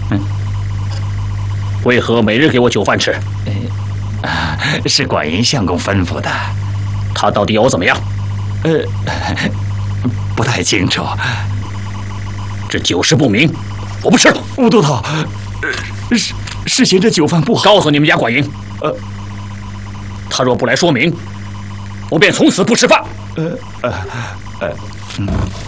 为何每日给我酒饭吃？ 是管营相公吩咐的。 他到底要我怎么样？ 不太清楚。 这酒食不明，我不吃了。 吴都头，是嫌这酒饭不好。 告诉你们家管营，他若不来说明，我便从此不吃饭。